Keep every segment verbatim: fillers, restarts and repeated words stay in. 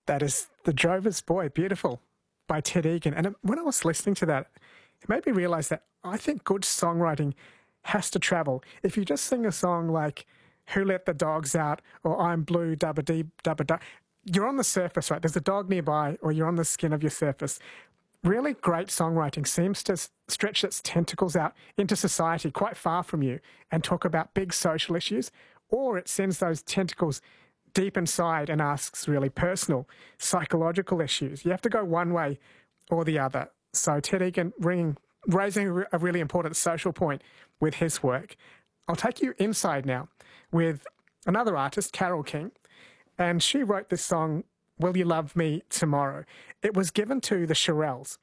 That is The Drover's Boy, beautiful, by Ted Egan. And when I was listening to that, it made me realise that I think good songwriting has to travel. If you just sing a song like Who Let the Dogs Out or I'm Blue, Dubba Dee, Dubba Da, you're on the surface, right? There's a dog nearby or you're on the skin of your surface. Really great songwriting seems to stretch its tentacles out into society quite far from you and talk about big social issues, or it sends those tentacles deep inside and asks really personal psychological issues. You have to go one way or the other. So Ted Egan ringing, raising a really important social point with his work. I'll take you inside now with another artist, Carole King, and she wrote this song, Will You Love Me Tomorrow? It was given to the Shirelles.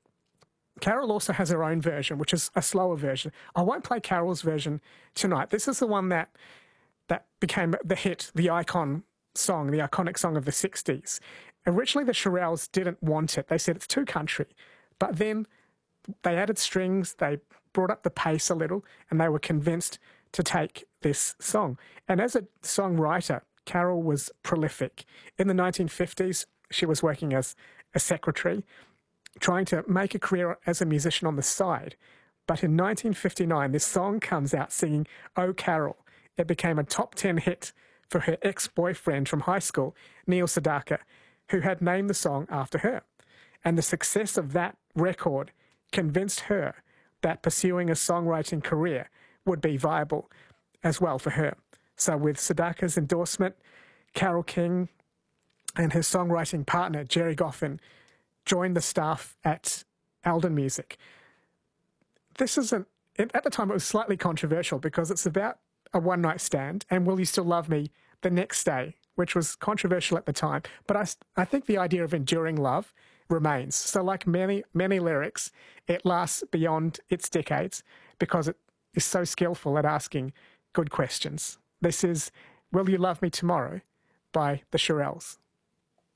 Carole also has her own version, which is a slower version. I won't play Carole's version tonight. This is the one that that became the hit, the icon song, the iconic song of the sixties. Originally, the Shirelles didn't want it. They said it's too country. But then they added strings, they brought up the pace a little, and they were convinced to take this song. And as a songwriter, Carole was prolific. In the nineteen fifties, she was working as a secretary, trying to make a career as a musician on the side. But in nineteen fifty-nine, this song comes out singing, Oh, Carole. It became a top ten hit for her ex-boyfriend from high school, Neil Sedaka, who had named the song after her. And the success of that record convinced her that pursuing a songwriting career would be viable as well for her. So with Sedaka's endorsement, Carole King and her songwriting partner, Jerry Goffin, joined the staff at Alden Music. This isn't, at the time it was slightly controversial because it's about a one-night stand and Will You Still Love Me the next day, which was controversial at the time. But I, I think the idea of enduring love remains. So like many, many lyrics, it lasts beyond its decades because it is so skillful at asking good questions. This is Will You Love Me Tomorrow by the Shirelles.